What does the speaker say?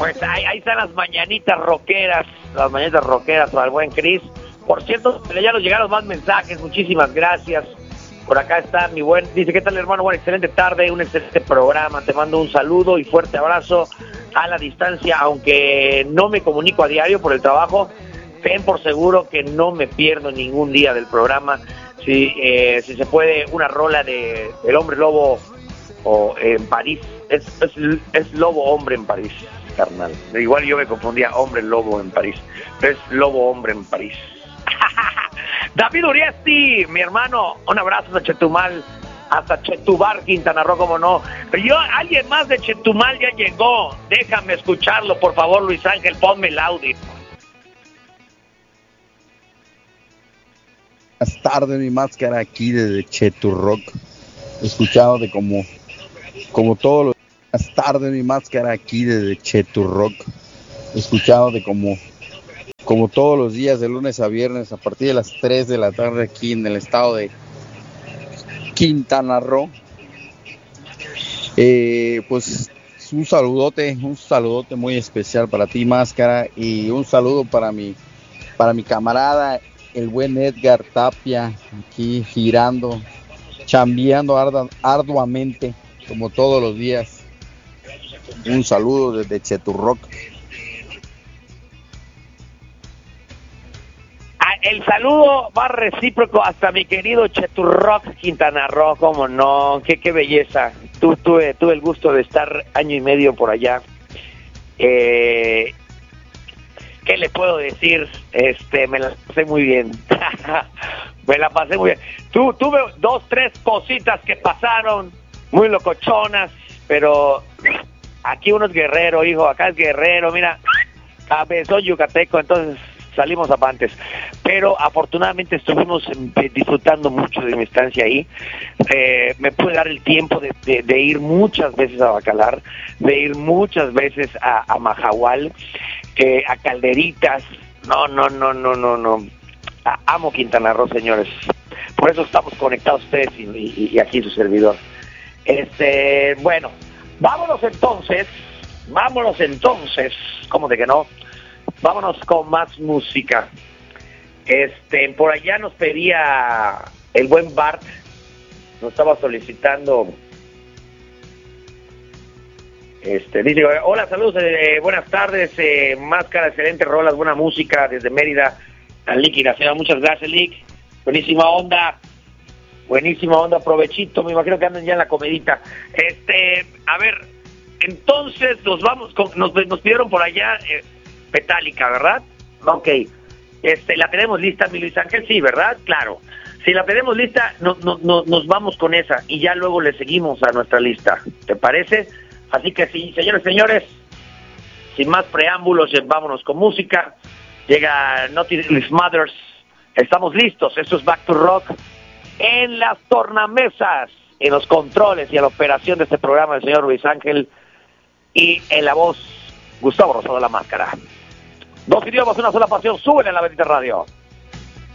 Pues ahí están las mañanitas rockeras para el buen Chris. Por cierto, ya nos llegaron más mensajes, muchísimas gracias. Por acá está mi buen, dice, ¿qué tal, hermano? Buena, excelente tarde, un excelente programa. Te mando un saludo y fuerte abrazo a la distancia, aunque no me comunico a diario por el trabajo. Ten por seguro que no me pierdo ningún día del programa. Si se puede, una rola de El Hombre Lobo o en París. Es Lobo Hombre en París, carnal. Igual yo me confundía, Hombre Lobo en París. Pero es Lobo Hombre en París. David Uriesti, mi hermano, un abrazo hasta Chetumal, hasta Chetubar, Quintana Roo, como no. Pero alguien más de Chetumal ya llegó. Déjame escucharlo, por favor, Luis Ángel, ponme el audio. Buenas tardes, mi máscara, aquí desde Cheturrock, escuchándote como todos los... Buenas tardes, mi máscara, aquí desde Cheturrock, escuchándote como todos los días, de lunes a viernes, a partir de las 3 de la tarde, aquí en el estado de Quintana Roo. Pues un saludote muy especial para ti, máscara, y un saludo para mi camarada, el buen Edgar Tapia, aquí girando, chambeando arduamente, como todos los días. Un saludo desde Cheturrock. El saludo va recíproco hasta mi querido Cheturrock, Quintana Roo, como no, qué belleza. Tuve el gusto de estar año y medio por allá. ¿Qué le puedo decir? Me la pasé muy bien. Me la pasé muy bien. Tuve 2, 3 cositas que pasaron muy locochonas, pero aquí uno es guerrero, hijo, acá es guerrero, mira, cabezón yucateco, entonces salimos avantes. Pero afortunadamente estuvimos disfrutando mucho de mi estancia ahí. Me pude dar el tiempo de ir muchas veces a Bacalar, de ir muchas veces a Majahual, a Calderitas. No. Amo Quintana Roo, señores. Por eso estamos conectados ustedes y aquí su servidor. Bueno, vámonos entonces, ¿cómo de que no? Vámonos con más música. Por allá nos pedía el buen Bart, nos estaba solicitando. Dice, hola, saludos, buenas tardes, máscara, excelente rolas, buena música desde Mérida, la Lick y la señora, muchas gracias, Lick, buenísima onda, provechito, me imagino que andan ya en la comedita. A ver, entonces nos vamos nos pidieron por allá Metallica, ¿verdad? Ok, la tenemos lista, mi Luis Ángel, sí, ¿verdad? Claro, si la tenemos lista, nos vamos con esa y ya luego le seguimos a nuestra lista, ¿te parece? Así que sí, señores, sin más preámbulos, vámonos con música. Llega Nothing Mothers. Estamos listos. Esto es Back to Rock. En las tornamesas, en los controles y en la operación de este programa, el señor Luis Ángel. Y en la voz, Gustavo Rosado, la máscara. 2 idiomas, una sola pasión. Súbele a la bendita radio.